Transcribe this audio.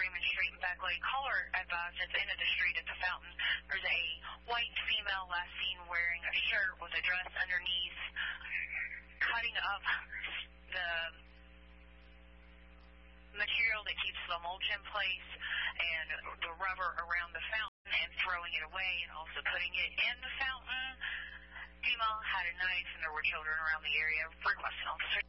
Raymond Street and Beckley. Caller advised at the end of the street at the fountain, there's a white female last seen wearing a shirt with a dress underneath, cutting up the material that keeps the mulch in place and the rubber around the fountain and throwing it away and also putting it in the fountain. Female had a knife and there were children around the area. Requesting officer